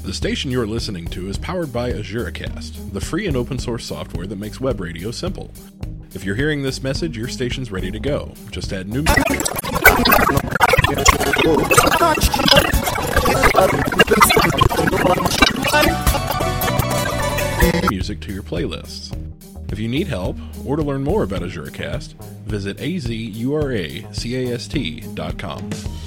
The station you're listening to is powered by AzureCast, the free and open source software that makes web radio simple. If you're hearing this message, your station's ready to go. Just add new music to your playlists. If you need help, or to learn more about AzureCast, visit azuracast.com.